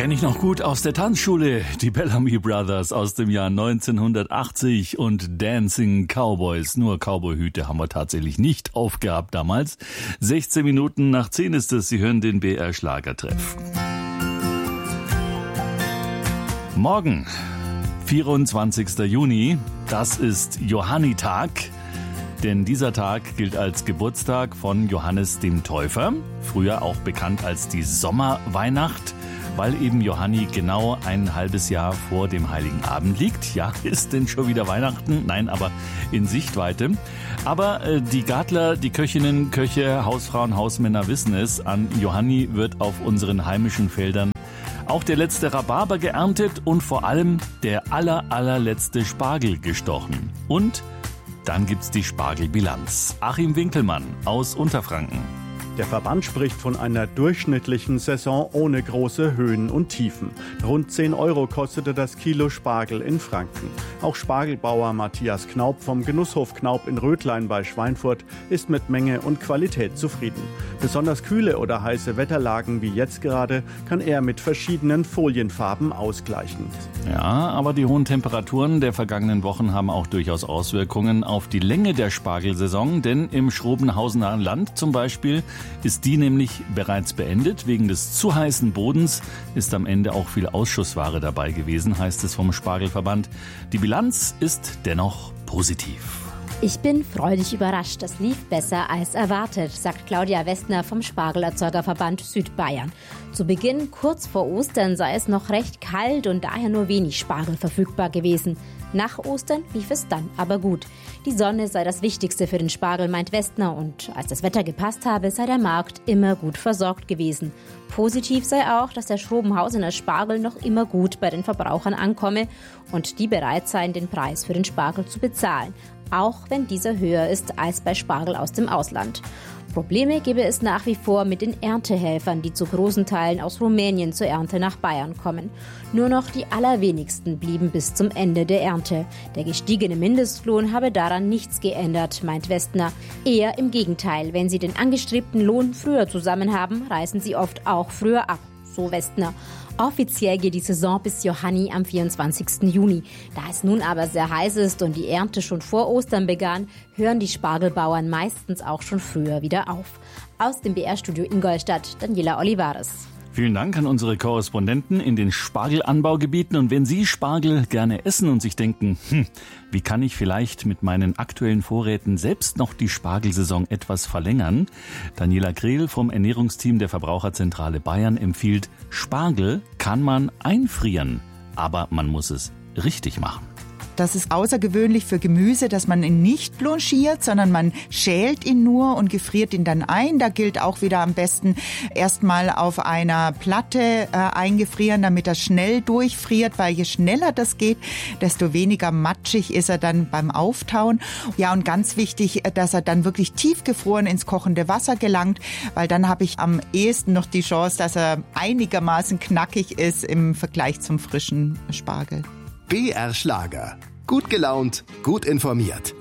Kenne ich noch gut aus der Tanzschule, die Bellamy Brothers aus dem Jahr 1980 und Dancing Cowboys. Nur Cowboyhüte haben wir tatsächlich nicht aufgehabt damals. 16 Minuten nach 10 ist es, Sie hören den BR Schlagertreff. Morgen, 24. Juni, das ist Johannitag. Denn dieser Tag gilt als Geburtstag von Johannes dem Täufer, früher auch bekannt als die Sommerweihnacht, weil eben Johanni genau ein halbes Jahr vor dem Heiligen Abend liegt. Ja, ist denn schon wieder Weihnachten? Nein, aber in Sichtweite. Aber die Gartler, die Köchinnen, Köche, Hausfrauen, Hausmänner wissen es, an Johanni wird auf unseren heimischen Feldern auch der letzte Rhabarber geerntet und vor allem der allerletzte Spargel gestochen. Und dann gibt's die Spargelbilanz. Achim Winkelmann aus Unterfranken. Der Verband spricht von einer durchschnittlichen Saison ohne große Höhen und Tiefen. Rund 10 € kostete das Kilo Spargel in Franken. Auch Spargelbauer Matthias Knaup vom Genusshof Knaup in Rötlein bei Schweinfurt ist mit Menge und Qualität zufrieden. Besonders kühle oder heiße Wetterlagen wie jetzt gerade kann er mit verschiedenen Folienfarben ausgleichen. Ja, aber die hohen Temperaturen der vergangenen Wochen haben auch durchaus Auswirkungen auf die Länge der Spargelsaison, denn im Schrobenhausener Land zum Beispiel ist die nämlich bereits beendet. Wegen des zu heißen Bodens ist am Ende auch viel Ausschussware dabei gewesen, heißt es vom Spargelverband. Die Bilanz ist dennoch positiv. Ich bin freudig überrascht. Das lief besser als erwartet, sagt Claudia Westner vom Spargelerzeugerverband Südbayern. Zu Beginn, kurz vor Ostern, sei es noch recht kalt und daher nur wenig Spargel verfügbar gewesen. Nach Ostern lief es dann aber gut. Die Sonne sei das Wichtigste für den Spargel, meint Westner. Und als das Wetter gepasst habe, sei der Markt immer gut versorgt gewesen. Positiv sei auch, dass der Schrobenhausener Spargel noch immer gut bei den Verbrauchern ankomme und die bereit seien, den Preis für den Spargel zu bezahlen. Auch wenn dieser höher ist als bei Spargel aus dem Ausland. Probleme gebe es nach wie vor mit den Erntehelfern, die zu großen Teilen aus Rumänien zur Ernte nach Bayern kommen. Nur noch die allerwenigsten blieben bis zum Ende der Ernte. Der gestiegene Mindestlohn habe daran nichts geändert, meint Westner. Eher im Gegenteil, wenn sie den angestrebten Lohn früher zusammen haben, reisen sie oft auch früher ab, so Westner. Offiziell geht die Saison bis Johanni am 24. Juni. Da es nun aber sehr heiß ist und die Ernte schon vor Ostern begann, hören die Spargelbauern meistens auch schon früher wieder auf. Aus dem BR-Studio Ingolstadt, Daniela Olivares. Vielen Dank an unsere Korrespondenten in den Spargelanbaugebieten. Und wenn Sie Spargel gerne essen und sich denken, wie kann ich vielleicht mit meinen aktuellen Vorräten selbst noch die Spargelsaison etwas verlängern? Daniela Krehl vom Ernährungsteam der Verbraucherzentrale Bayern empfiehlt, Spargel kann man einfrieren, aber man muss es richtig machen. Das ist außergewöhnlich für Gemüse, dass man ihn nicht blanchiert, sondern man schält ihn nur und gefriert ihn dann ein. Da gilt auch wieder am besten erstmal auf einer Platte eingefrieren, damit er schnell durchfriert, weil je schneller das geht, desto weniger matschig ist er dann beim Auftauen. Ja, und ganz wichtig, dass er dann wirklich tiefgefroren ins kochende Wasser gelangt, weil dann habe ich am ehesten noch die Chance, dass er einigermaßen knackig ist im Vergleich zum frischen Spargel. BR Schlager. Gut gelaunt, gut informiert.